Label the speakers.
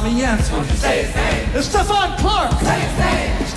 Speaker 1: Tommy Yancey.
Speaker 2: Say his name.
Speaker 1: It's Stephon Clark.
Speaker 2: Say his name.